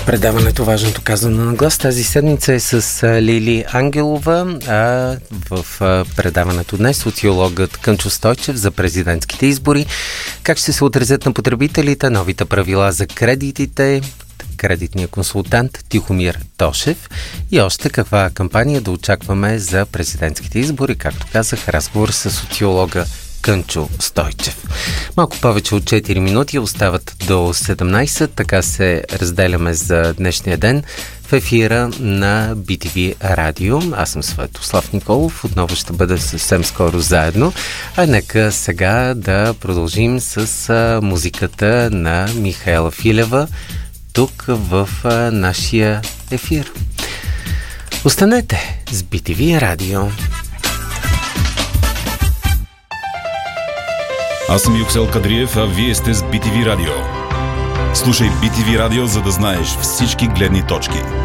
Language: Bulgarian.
Предаването "Важното казано на глас" тази седмица е с Лили Ангелова, а в предаването днес социологът Кънчо Стойчев за президентските избори, как ще се отразят на потребителите новите правила за кредитите, кредитния консултант Тихомир Тошев и още каква кампания да очакваме за президентските избори, както казах, разговор с социолога Кънчо Стойчев. Малко повече от 4 минути остават до 17, така се разделяме за днешния ден в ефира на BTV Радио. Аз съм Светослав Николов, отново ще бъда съвсем скоро заедно, а нека сега да продължим с музиката на Михаела Филева тук в нашия ефир. Останете с BTV Радио. Аз съм Юксел Кадриев, а вие сте с BTV Радио. Слушай BTV Радио, за да знаеш всички гледни точки.